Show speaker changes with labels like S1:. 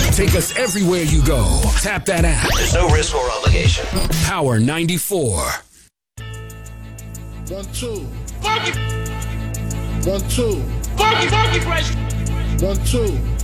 S1: Take us everywhere you go. Tap that app.
S2: There's no risk or obligation.
S1: Power 94.
S3: 1, 2.
S4: Funky.
S3: 1, 2.
S4: Funky fresh.
S3: 1, 2.